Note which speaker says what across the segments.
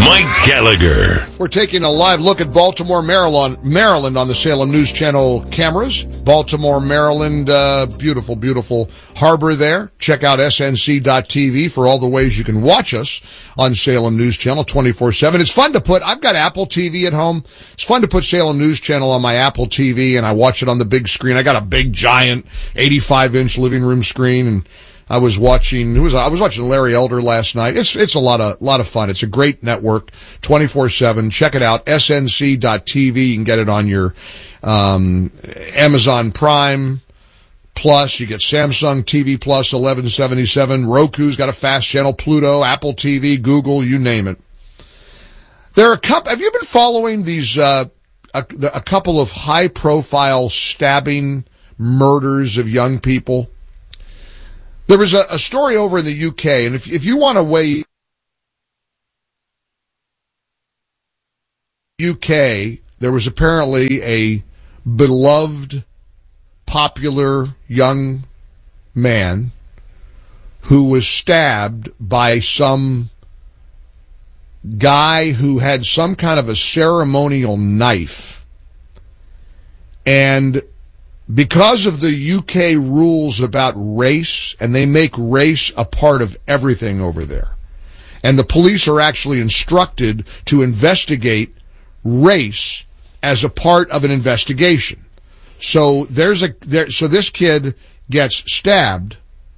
Speaker 1: Mike Gallagher.
Speaker 2: We're taking a live look at Baltimore, Maryland on the Salem News Channel cameras. Baltimore, Maryland, beautiful, beautiful harbor there. Check out snc.tv for all the ways you can watch us on Salem News Channel 24/7. It's fun to I've got Apple TV at home. It's fun to put Salem News Channel on my Apple TV and I watch it on the big screen. I got a big, giant 85-inch living room screen, and I was watching Larry Elder last night. It's a lot of fun. It's a great network, 24/7. Check it out, snc.tv. You can get it on your Amazon Prime Plus. You get Samsung TV Plus 1177. Roku's got a fast channel, Pluto, Apple TV, Google, you name it. There are have you been following these a couple of high-profile stabbing murders of young people? There was a story over in the UK, and if you want to weigh UK, there was apparently a beloved, popular young man who was stabbed by some guy who had some kind of a ceremonial knife. And because of the UK rules about race, and they make race a part of everything over there, and the police are actually instructed to investigate race as a part of an investigation. So so this kid gets stabbed,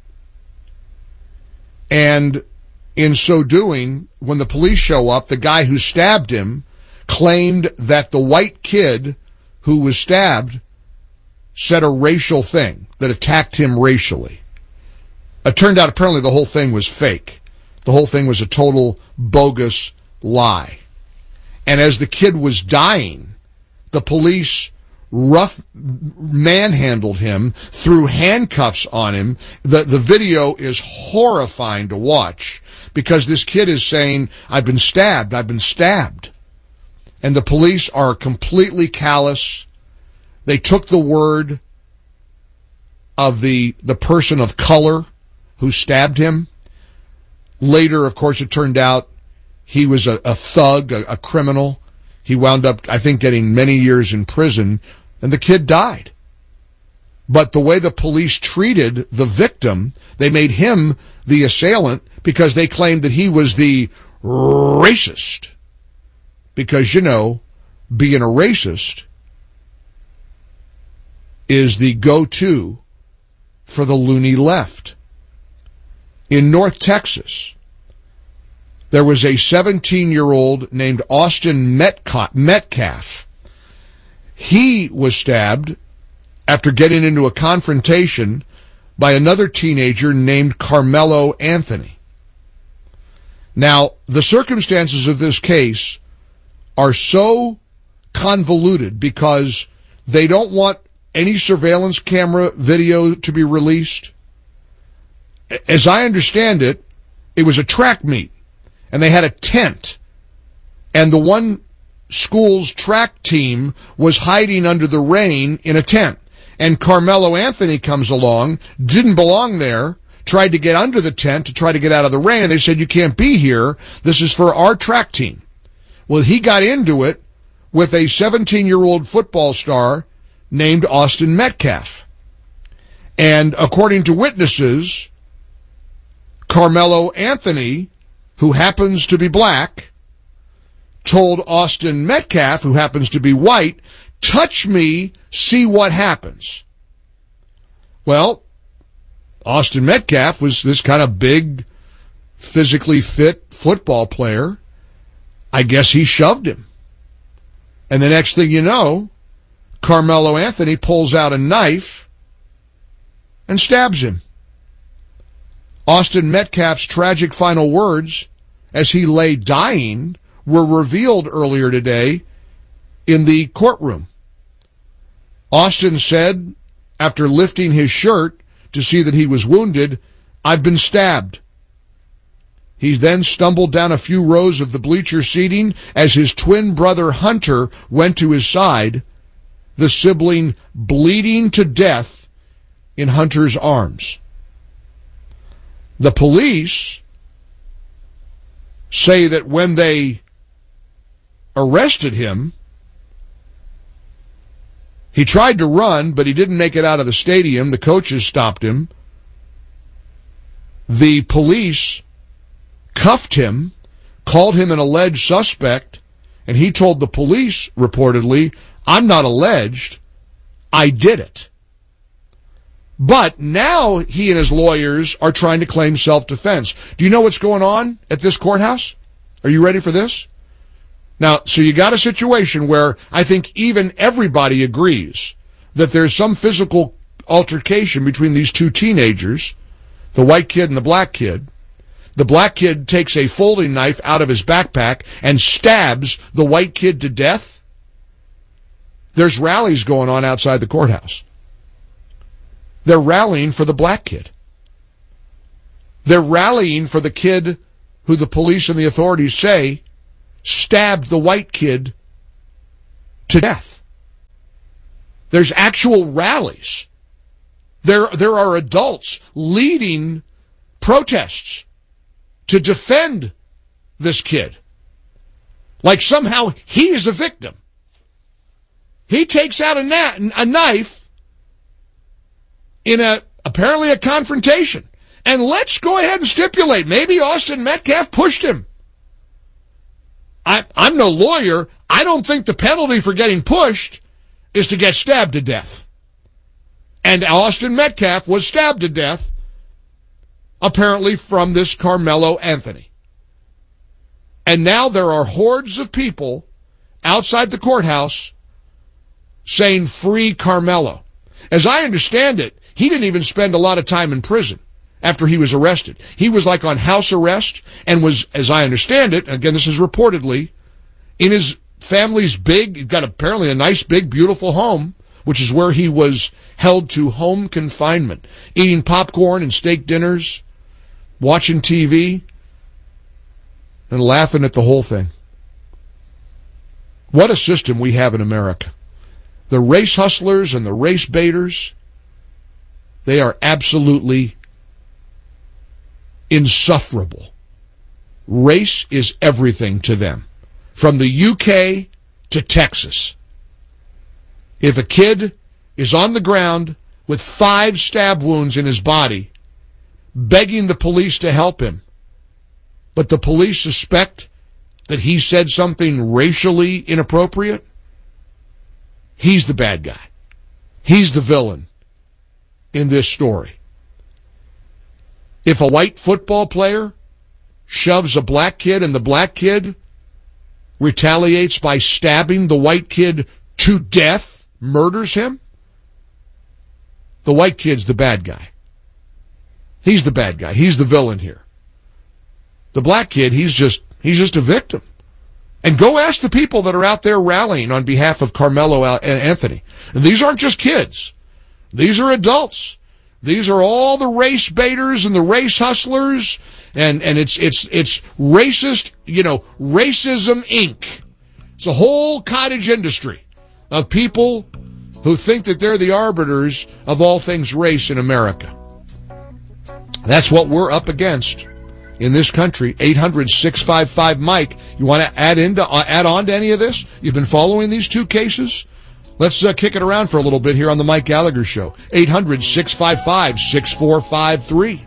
Speaker 2: and in so doing, when the police show up, the guy who stabbed him claimed that the white kid who was stabbed said a racial thing that attacked him racially. It turned out apparently the whole thing was fake. The whole thing was a total bogus lie. And as the kid was dying, the police manhandled him, threw handcuffs on him. The video is horrifying to watch because this kid is saying, I've been stabbed. And the police are completely callous. They took the word of the person of color who stabbed him. Later, of course, it turned out he was a thug, a criminal. He wound up, I think, getting many years in prison, and the kid died. But the way the police treated the victim, they made him the assailant because they claimed that he was the racist. Because, being a racist is the go-to for the loony left. In North Texas, there was a 17-year-old named Austin Metcalf. He was stabbed after getting into a confrontation by another teenager named Carmelo Anthony. Now, the circumstances of this case are so convoluted because they don't want any surveillance camera video to be released. As I understand it, it was a track meet, and they had a tent, and the one school's track team was hiding under the rain in a tent. And Carmelo Anthony comes along, didn't belong there, tried to get under the tent to try to get out of the rain, and they said, you can't be here, this is for our track team. Well, he got into it with a 17-year-old football star named Austin Metcalf. And according to witnesses, Carmelo Anthony, who happens to be black, told Austin Metcalf, who happens to be white, touch me, see what happens. Well, Austin Metcalf was this kind of big, physically fit football player. I guess he shoved him. And the next thing you know, Carmelo Anthony pulls out a knife and stabs him. Austin Metcalf's tragic final words as he lay dying were revealed earlier today in the courtroom. Austin said, after lifting his shirt to see that he was wounded, I've been stabbed. He then stumbled down a few rows of the bleacher seating as his twin brother Hunter went to his side, the sibling bleeding to death in Hunter's arms. The police say that when they arrested him. He tried to run, but he didn't make it out of the stadium. The coaches stopped him. The police cuffed him, called him an alleged suspect, and he told the police, reportedly, "I'm not alleged, I did it." But now he and his lawyers are trying to claim self-defense. Do you know what's going on at this courthouse? Are you ready for this? Now, so you got a situation where I think even everybody agrees that there's some physical altercation between these two teenagers, the white kid and the black kid. The black kid takes a folding knife out of his backpack and stabs the white kid to death. There's rallies going on outside the courthouse. They're rallying for the black kid. They're rallying for the kid who the police and the authorities say stabbed the white kid to death. There's actual rallies. There are adults leading protests to defend this kid. Like somehow he is a victim. He takes out a knife in apparently a confrontation. And let's go ahead and stipulate, maybe Austin Metcalf pushed him. I'm no lawyer. I don't think the penalty for getting pushed is to get stabbed to death. And Austin Metcalf was stabbed to death, apparently from this Carmelo Anthony. And now there are hordes of people outside the courthouse saying, "Free Carmelo." As I understand it, he didn't even spend a lot of time in prison after he was arrested. He was like on house arrest and was, as I understand it, again, this is reportedly, in his family's got apparently a nice, big, beautiful home, which is where he was held to home confinement, eating popcorn and steak dinners, watching TV, and laughing at the whole thing. What a system we have in America. The race hustlers and the race baiters, they are absolutely insufferable. Race is everything to them. From the UK to Texas. If a kid is on the ground with 5 stab wounds in his body, begging the police to help him, but the police suspect that he said something racially inappropriate, he's the bad guy. He's the villain in this story. If a white football player shoves a black kid and the black kid retaliates by stabbing the white kid to death, murders him, the white kid's the bad guy. He's the bad guy. He's the villain here. The black kid, he's just a victim. And go ask the people that are out there rallying on behalf of Carmelo Anthony. And these aren't just kids. These are adults. These are all the race baiters and the race hustlers, and it's racist, Racism Inc. It's a whole cottage industry of people who think that they're the arbiters of all things race in America. That's what we're up against in this country. 800-655-MIKE. You want to add on to any of this? You've been following these two cases? Let's kick it around for a little bit here on the Mike Gallagher Show. 800-655-6453.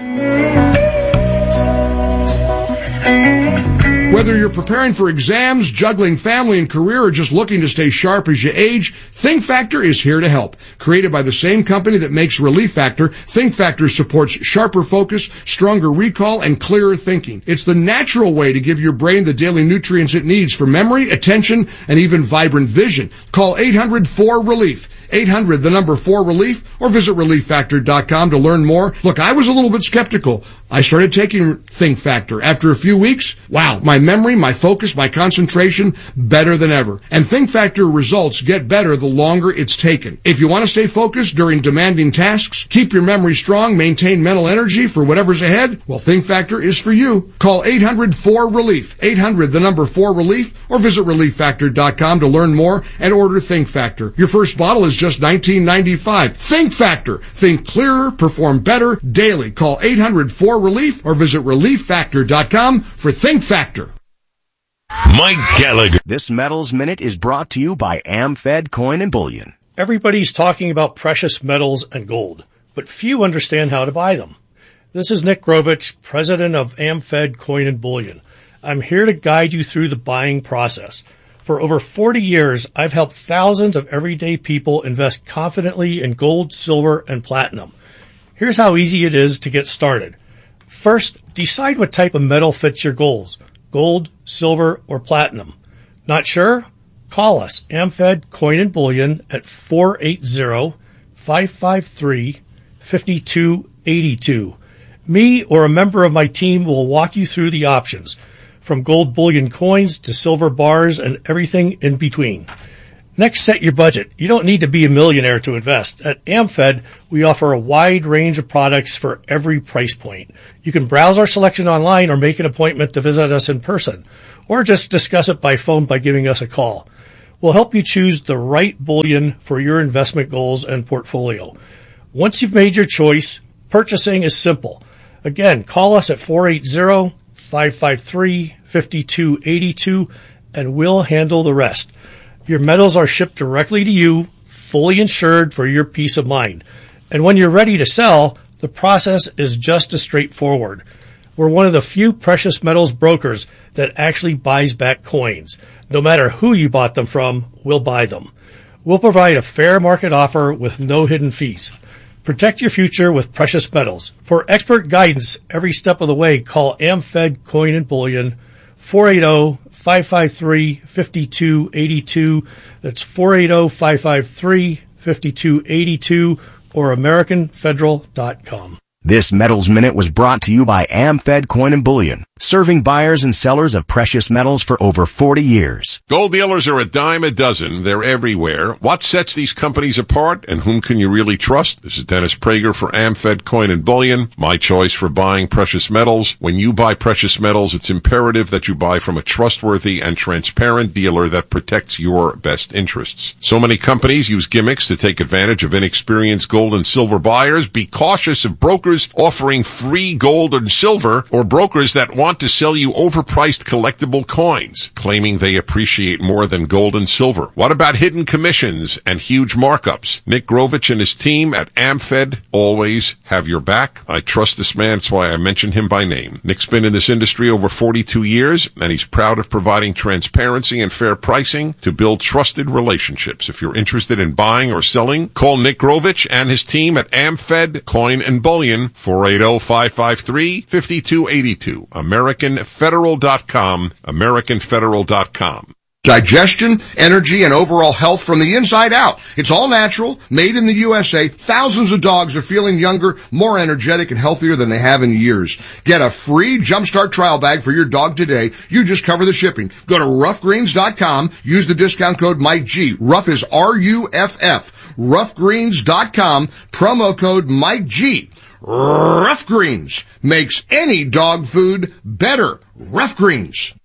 Speaker 2: Whether you're preparing for exams, juggling family and career, or just looking to stay sharp as you age, Think Factor is here to help. Created by the same company that makes Relief Factor, Think Factor supports sharper focus, stronger recall, and clearer thinking. It's the natural way to give your brain the daily nutrients it needs for memory, attention, and even vibrant vision. Call 800-4RELIEF. 800-4RELIEF, or visit ReliefFactor.com to learn more. Look, I was a little bit skeptical. I started taking Think Factor. After a few weeks, wow, my memory, my focus, my concentration, better than ever. And Think Factor results get better the longer it's taken. If you want to stay focused during demanding tasks, keep your memory strong, maintain mental energy for whatever's ahead, well, Think Factor is for you. Call 800-4RELIEF. 800-4RELIEF, or visit ReliefFactor.com to learn more and order Think Factor. Your first bottle is just $19.95. Think Factor. Think clearer, perform better daily. Call 800-4RELIEF or visit ReliefFactor.com for Think Factor.
Speaker 1: Mike Gallagher.
Speaker 3: This Metals Minute is brought to you by AmFed Coin and Bullion.
Speaker 4: Everybody's talking about precious metals and gold, but few understand how to buy them. This is Nick Grovich, president of AmFed Coin and Bullion. I'm here to guide you through the buying process. For over 40 years, I've helped thousands of everyday people invest confidently in gold, silver, and platinum. Here's how easy it is to get started. First, decide what type of metal fits your goals. Gold, silver, or platinum. Not sure? Call us, AmFed Coin and Bullion, at 480-553-5282. Me or a member of my team will walk you through the options, from gold bullion coins to silver bars and everything in between. Next, set your budget. You don't need to be a millionaire to invest. At AmFed, we offer a wide range of products for every price point. You can browse our selection online or make an appointment to visit us in person, or just discuss it by phone by giving us a call. We'll help you choose the right bullion for your investment goals and portfolio. Once you've made your choice, purchasing is simple. Again, call us at 480-553-5282 and we'll handle the rest. Your metals are shipped directly to you, fully insured for your peace of mind. And when you're ready to sell, the process is just as straightforward. We're one of the few precious metals brokers that actually buys back coins. No matter who you bought them from, we'll buy them. We'll provide a fair market offer with no hidden fees. Protect your future with precious metals. For expert guidance every step of the way, call AmFed Coin and Bullion, 480-553-5282. That's 480-553-5282 or AmericanFederal.com.
Speaker 3: This Metals Minute was brought to you by AmFed Coin and Bullion, serving buyers and sellers of precious metals for over 40 years.
Speaker 1: Gold dealers are a dime a dozen. They're everywhere. What sets these companies apart, and whom can you really trust? This is Dennis Prager for AmFed Coin and Bullion, my choice for buying precious metals. When you buy precious metals, it's imperative that you buy from a trustworthy and transparent dealer that protects your best interests. So many companies use gimmicks to take advantage of inexperienced gold and silver buyers. Be cautious of brokers offering free gold and silver, or brokers that want to sell you overpriced collectible coins, claiming they appreciate more than gold and silver. What about hidden commissions and huge markups? Nick Grovich and his team at AmFed always have your back. I trust this man, that's why I mention him by name. Nick's been in this industry over 42 years, and he's proud of providing transparency and fair pricing to build trusted relationships. If you're interested in buying or selling, call Nick Grovich and his team at AmFed Coin and Bullion, 480-553-5282. AmericanFederal.com. AmericanFederal.com.
Speaker 2: Digestion, energy, and overall health from the inside out. It's all natural, made in the USA. Thousands of dogs are feeling younger, more energetic, and healthier than they have in years. Get a free Jumpstart trial bag for your dog today. You just cover the shipping. Go to roughgreens.com. Use the discount code MikeG. Rough is R-U-F-F. Roughgreens.com. Promo code MikeG. Rough Greens makes any dog food better. Rough Greens.